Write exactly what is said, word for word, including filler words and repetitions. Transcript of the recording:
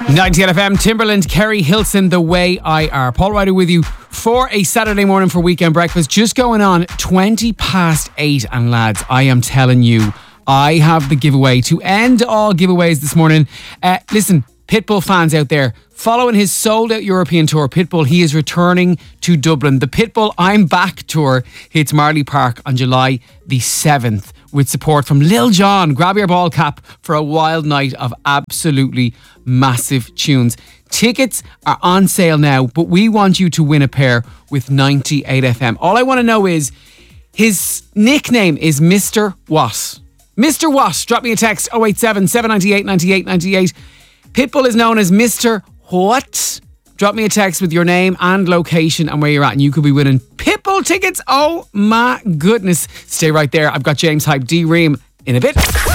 ninety-eight F M, Timberland, Kerry Hilson, The Way I Are. Paul Ryder with you for a Saturday morning for Weekend Breakfast. Just going on twenty past eight. And lads, I am telling you, I have the giveaway to end all giveaways this morning. Uh, listen, Pitbull fans out there, following his sold-out European tour, Pitbull, he is returning to Dublin. The Pitbull I'm Back tour hits Marley Park on July the seventh with support from Lil Jon. Grab your ball cap for a wild night of absolutely massive tunes. Tickets are on sale now, but we want you to win a pair with ninety-eight F M. All I want to know is, his nickname is Mister What? Mister What? Drop me a text, oh eight seven, seven nine eight, nine eight nine eight. Pitbull is known as Mister What? Drop me a text with your name and location and where you're at, and you could be winning Pitbull tickets. Oh my goodness. Stay right there. I've got James Hype, D-Ream in a bit.